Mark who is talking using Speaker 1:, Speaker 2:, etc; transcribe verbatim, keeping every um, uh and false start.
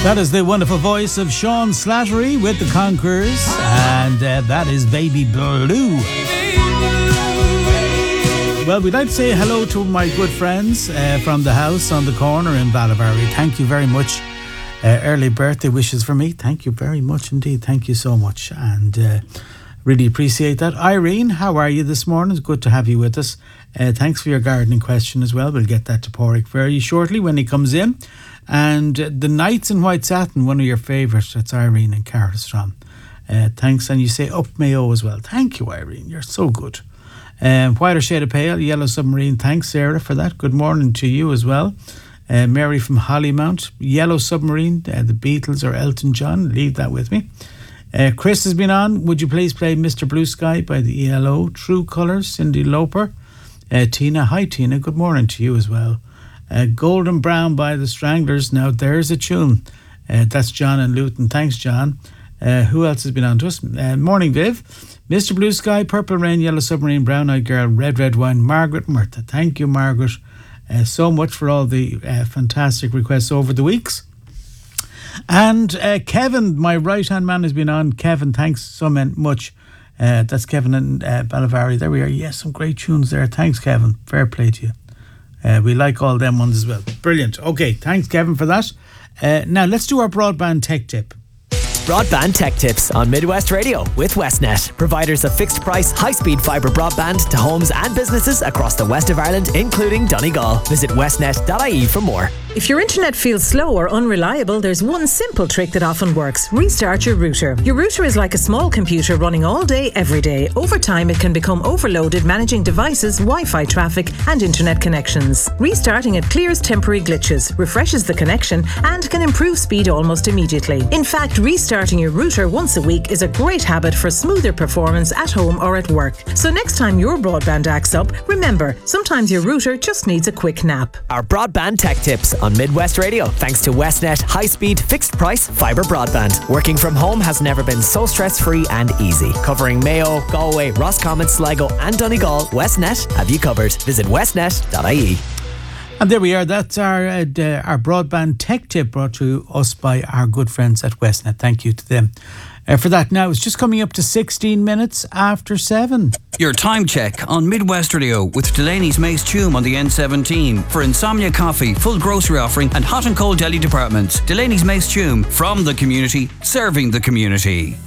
Speaker 1: That is the wonderful voice of Sean Slattery with the Conquerors, and uh, that is Baby Blue. Well, we'd like to say hello to my good friends uh, from the house on the corner in Ballivary. Thank you very much. Uh, early birthday wishes for me. Thank you very much indeed. Thank you so much, and uh, really appreciate that. Irene, how are you this morning? It's good to have you with us. Uh, thanks for your gardening question as well. We'll get that to Porrick very shortly when he comes in. And uh, the Knights in White Satin, one of your favourites. That's Irene and Carterstrom. Uh, thanks. And you say Up Mayo as well. Thank you, Irene. You're so good. Um, Whiter Shade of Pale, Yellow Submarine. Thanks, Sarah, for that. Good morning to you as well. Uh, Mary from Hollymount. Yellow Submarine, uh, the Beatles or Elton John. Leave that with me. Uh, Chris has been on. Would you please play Mister Blue Sky by the E L O? True Colours, Cyndi Lauper. Uh, Tina. Hi, Tina. Good morning to you as well. Uh, Golden Brown by the Stranglers. Now there's a tune. Uh, that's John and Luton. Thanks, John. Uh, who else has been on to us? Uh, morning, Viv. Mister Blue Sky, Purple Rain, Yellow Submarine, Brown Eyed Girl, Red Red Wine, Margaret Murtha. Thank you, Margaret, uh, so much for all the uh, fantastic requests over the weeks. And uh, Kevin, my right-hand man, has been on. Kevin, thanks so much. Uh, that's Kevin in uh, Ballivary. There we are. Yes, some great tunes there. Thanks, Kevin. Fair play to you. Uh, we like all them ones as well. Brilliant. Okay, thanks, Kevin, for that. Uh, now, let's do our broadband tech tip.
Speaker 2: Broadband Tech Tips on Midwest Radio with Westnet, providers of fixed price, high speed fibre broadband to homes and businesses across the west of Ireland, including Donegal. Visit westnet dot I E for more.
Speaker 3: If your internet feels slow or unreliable, there's one simple trick that often works. Restart your router. Your router is like a small computer running all day, every day. Over time, it can become overloaded managing devices, Wi-Fi traffic and internet connections. Restarting it clears temporary glitches, refreshes the connection and can improve speed almost immediately. In fact, restarting your router once a week is a great habit for smoother performance at home or at work. So next time your broadband acts up, remember, sometimes your router just needs a quick nap.
Speaker 2: Our Broadband Tech Tips on Midwest Radio, thanks to Westnet high-speed, fixed-price fibre broadband. Working from home has never been so stress-free and easy. Covering Mayo, Galway, Roscommon, Sligo and Donegal, Westnet have you covered. Visit westnet dot I E.
Speaker 1: And there we are. That's our uh, our broadband tech tip brought to us by our good friends at Westnet. Thank you to them uh, for that. Now, it's just coming up to sixteen minutes after seven.
Speaker 4: Your time check on Midwest Radio with Delaney's Mace Tume on the N seventeen. For Insomnia Coffee, full grocery offering and hot and cold deli departments. Delaney's Mace Tume, from the community, serving the community.